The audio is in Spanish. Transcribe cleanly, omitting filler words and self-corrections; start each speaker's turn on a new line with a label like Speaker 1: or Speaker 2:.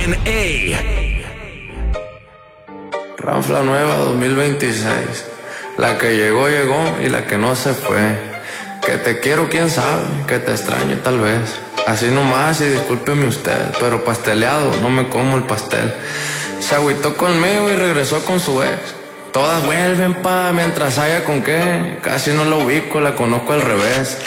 Speaker 1: DNA.
Speaker 2: Ranfla nueva 2026. La que llegó, llegó y la que no se fue. Que te quiero, quién sabe, que te extraño tal vez. Así nomás y discúlpeme usted, pero pasteleado, no me como el pastel. Se agüitó conmigo y regresó con su ex. Todas vuelven mientras haya con qué. Casi no la ubico, la conozco al revés.